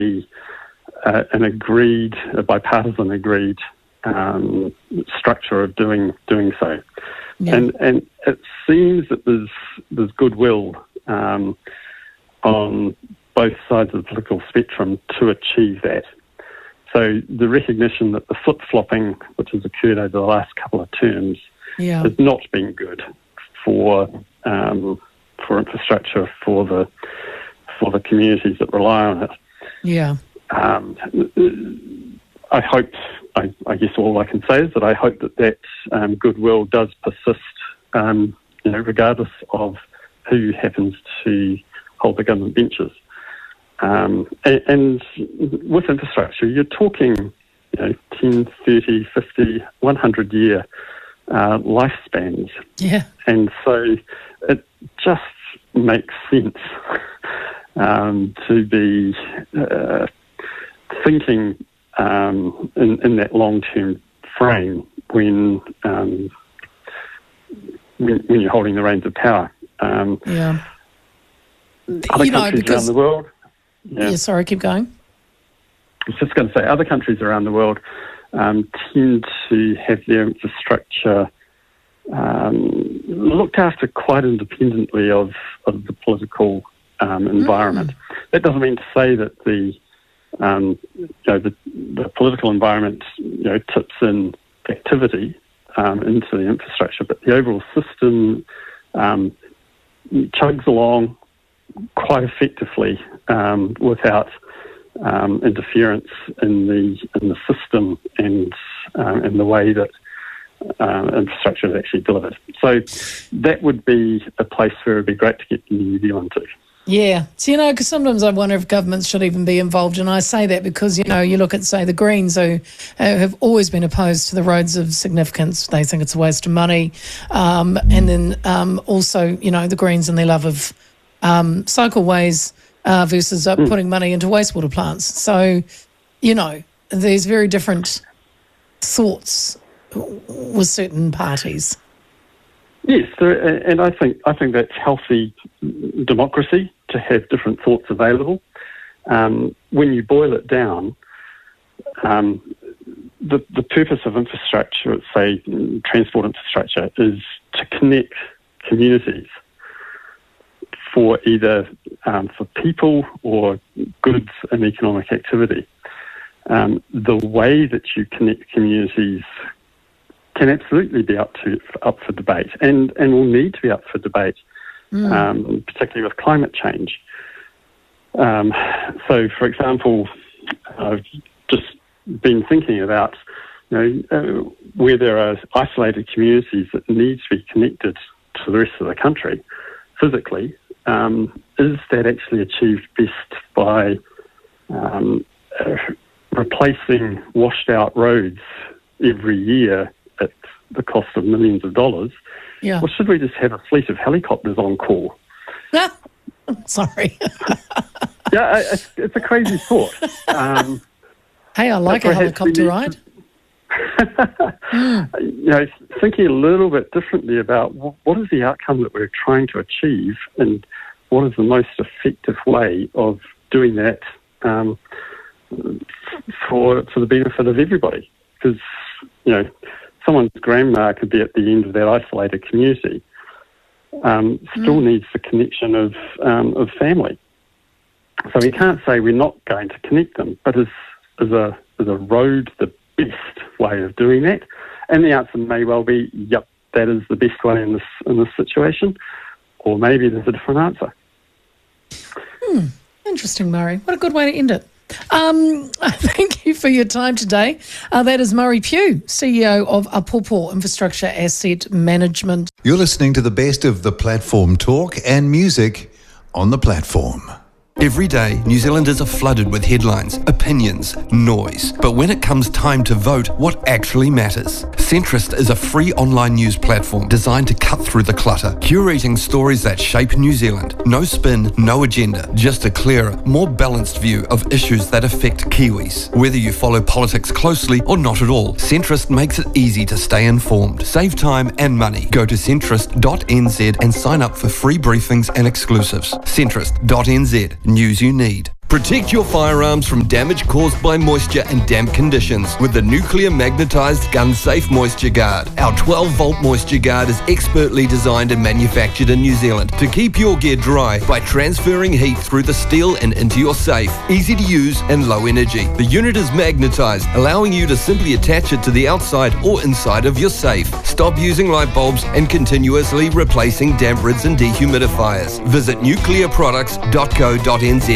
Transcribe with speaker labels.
Speaker 1: be a bipartisan agreed structure of doing so.
Speaker 2: Yeah.
Speaker 1: And it seems that there's goodwill on both sides of the political spectrum to achieve that. So the recognition that the flip-flopping which has occurred over the last couple of terms has not been good for infrastructure for the communities that rely on it.
Speaker 2: Yeah.
Speaker 1: I hope. I guess all I can say is that I hope that goodwill does persist, regardless of who happens to hold the government benches. And with infrastructure, you're talking, 10, 30, 50, 100-year lifespans.
Speaker 2: Yeah.
Speaker 1: And so it just makes sense to be thinking in that long-term frame when you're holding the reins of power. Other countries around the world.
Speaker 2: Yeah, sorry, keep going.
Speaker 1: I was just going to say, other countries around the world tend to have their infrastructure looked after quite independently of the political environment. That doesn't mean to say that the political environment tips in activity into the infrastructure, but the overall system chugs along quite effectively without interference in the system and the way that infrastructure is actually delivered. So that would be a place where it would be great to get New Zealand to.
Speaker 2: Yeah. So, because sometimes I wonder if governments should even be involved. And I say that because, you look at, say, the Greens, who have always been opposed to the roads of significance. They think it's a waste of money. And then also, the Greens and their love of cycleways versus putting money into wastewater plants. So, there's very different thoughts with certain parties.
Speaker 1: Yes, and I think that's healthy democracy to have different thoughts available. When you boil it down, the purpose of infrastructure, say transport infrastructure, is to connect communities for either for people or goods and economic activity. The way that you connect communities can absolutely be up for debate and will need to be up for debate, particularly with climate change. So, for example, I've just been thinking about where there are isolated communities that need to be connected to the rest of the country physically. Is that actually achieved best by replacing washed out roads every year at the cost of millions of dollars?
Speaker 2: Yeah.
Speaker 1: Or should we just have a fleet of helicopters on call?
Speaker 2: Sorry.
Speaker 1: Yeah, it's a crazy thought.
Speaker 2: Hey, I like a helicopter ride.
Speaker 1: Thinking a little bit differently about what is the outcome that we're trying to achieve and what is the most effective way of doing that for the benefit of everybody. Because, someone's grandma could be at the end of that isolated community, still needs the connection of family. So we can't say we're not going to connect them, but is a road the best way of doing that? And the answer may well be, yep, that is the best way in this situation, or maybe there's a different answer.
Speaker 2: Interesting, Murray. What a good way to end it. Thank you for your time today. That is Murray Pugh, CEO of Apopo Infrastructure Asset Management.
Speaker 3: You're listening to the best of the platform talk and music on the platform.
Speaker 4: Every day, New Zealanders are flooded with headlines, opinions, noise. But when it comes time to vote, what actually matters? Centrist is a free online news platform designed to cut through the clutter, curating stories that shape New Zealand. No spin, no agenda, just a clearer, more balanced view of issues that affect Kiwis. Whether you follow politics closely or not at all, Centrist makes it easy to stay informed. Save time and money. Go to centrist.nz and sign up for free briefings and exclusives. Centrist.nz. News you need. Protect your firearms from damage caused by moisture and damp conditions with the Nuclear Magnetised Gun Safe Moisture Guard. Our 12-volt moisture guard is expertly designed and manufactured in New Zealand to keep your gear dry by transferring heat through the steel and into your safe. Easy to use and low energy. The unit is magnetised, allowing you to simply attach it to the outside or inside of your safe. Stop using light bulbs and continuously replacing damp rids and dehumidifiers. Visit nuclearproducts.co.nz